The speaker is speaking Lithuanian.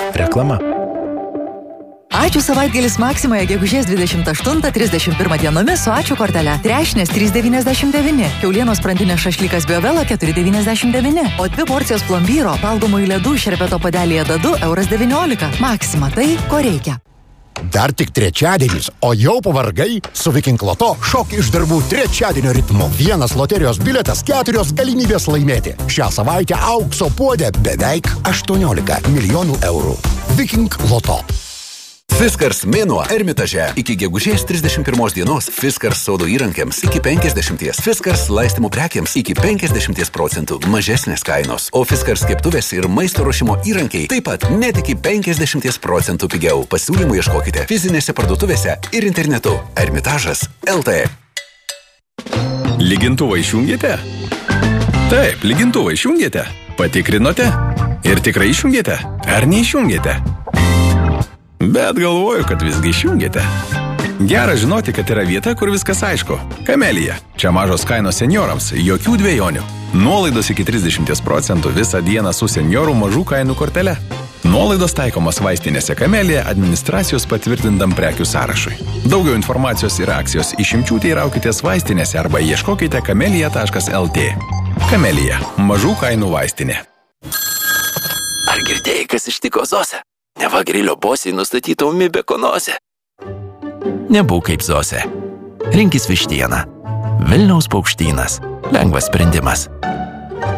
Reklama. Ačiū savaitgalis Maksimoje gegužės 28-31 dienomis su ačiū kortele. Trešnės 3,99, kiaulienos sprandinės šašlykas Biovela 4,99, o 2 porcijos plombyro valgomųjų ledų šerbeto padelyje dadu €19. Maksima tai, ko reikia. Dar tik trečiadienis, o jau pavargai? Su Viking Loto šok iš darbų trečiadienio ritmu. 1 loterijos bilietas, 4 galimybės laimėti. Šią savaitę aukso puodė beveik 18 milijonų eurų. Viking Loto. Fiskars mėnuo Ermitaže. Iki gegužės 31 dienos Fiskars sodo įrankiams iki 50, Fiskars laistymų prekiams iki 50% mažesnės kainos, o Fiskars keptuvės ir maisto ruošimo įrankiai taip pat net iki 50% pigiau. Pasiūlymų ieškokite fizinėse parduotuvėse ir internetu. Ermitažas LT. Lygintuvą išjungėte? Taip, lygintuvą išjungėte. Patikrinote? Ir tikrai išjungėte? Ar neišjungėte? Bet galvoju, kad visgi išjungėte. Gera žinoti, kad yra vieta, kur viskas aišku. Kamelija. Čia mažos kainos seniorams, jokių dvejonių. Nuolaidos iki 30% visą dieną su seniorų mažų kainų kortele. Nuolaidos taikomos vaistinėse Kamelija administracijos patvirtintam prekių sąrašui. Daugiau informacijos ir akcijos išimčių teiraukitės vaistinėse arba ieškokite kamelija.lt. Kamelija. Mažų kainų vaistinė. Ar girdėjai, kas ištiko Zosę? Neva grilio bosai nustatyta ūmi bekonozė. Nebūk kaip Zosė. Rinkis vištieną. Vilniaus paukštynas. Lengvas sprendimas.